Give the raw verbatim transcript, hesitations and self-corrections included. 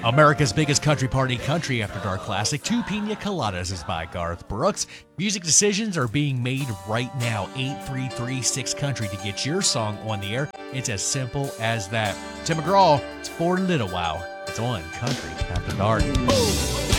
America's biggest country party, Country After Dark classic, Two Pina Coladas is by Garth Brooks. Music decisions are being made right now. eight three three six country to get your song on the air. It's as simple as that. Tim McGraw, it's For a Little While. It's on Country After Dark. Boom.